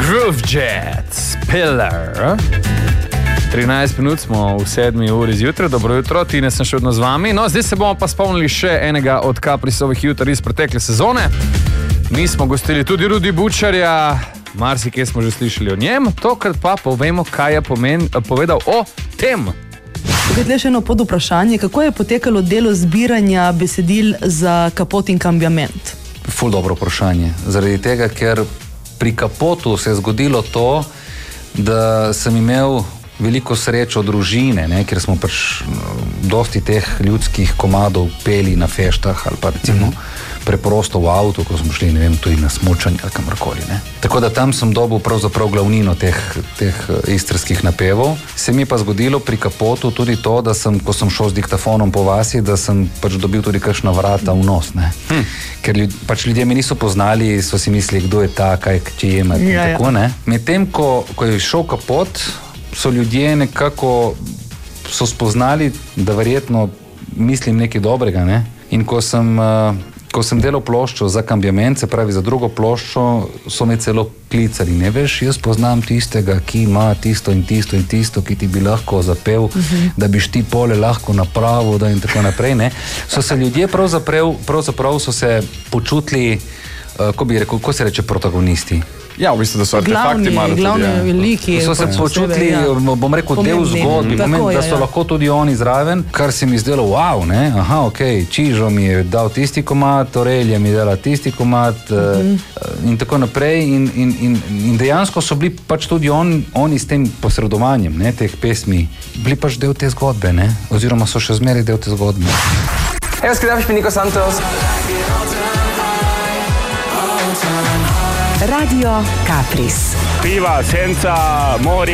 Groove Jets, Pillar. 13 minut smo v 7 uri zjutraj, dobro jutro, Tine sem še vedno z vami. No, zdaj se bomo pa spomnili še enega od Caprisovih jutr iz pretekle sezone. Mi smo gostili tudi Rudi Bučarja, marsikaj smo že slišali o njem, tokrat pa povemo, kaj je povedal o tem. Tukaj še eno podvprašanje, kako je potekalo delo zbiranja besedil za Kapot in Cambiament? Ful dobro vprašanje, zaradi tega, ker pri Kapotu se je zgodilo to, da sem imel veliko srečo družine, ne, ker smo pač dosti teh ljudskih komadov peli na feštah ali pa recimo preprosto v avtu, ko smo šli, ne vem, tudi na smučanje ali kamorkoli, ne. Tako da tam sem dobil pravzaprav glavnino teh istrskih napevov. Se mi je pa zgodilo pri Kapotu tudi to, da sem, ko sem šel z diktafonom po vasi, da sem pač dobil tudi kakšna vrata v nos, ne. Ker pač ljudje me niso poznali, so si mislili, kdo je ta, kaj če jema in tako, ne. Medtem, ko je šel Kapot, so ljudje nekako so spoznali, da verjetno mislim nekaj dobrega, ne. In ko sem delal ploščo za Cambiament, se pravi za drugo ploščo, so me celo klicali, ne veš, jaz poznam tistega, ki ima tisto in tisto in tisto, ki ti bi lahko zapel, da biš ti pole lahko napravil, da in tako naprej, ne. So se ljudje pravzaprav so se počutili, ko bi rekel, ko se reče protagonisti. Ja, v bistvu, da so artefakti malo tudi. Glavni veliki. So se počutili, bom rekel, del zgodbi, da so lahko tudi oni zraven, kar se mi zdelo, wow, ne, aha, okej, Čižo mi je dal tisti komad, Orelja mi je dala tisti komad in tako naprej in dejansko so bili pač tudi oni s tem posredovanjem, ne, teh pesmi, bili pač del te zgodbe, ne, oziroma so še zmeraj del te zgodbe. Hey, was geht ab? Ich bin Nico Santos. Radio Capris. Piva, senca, morje.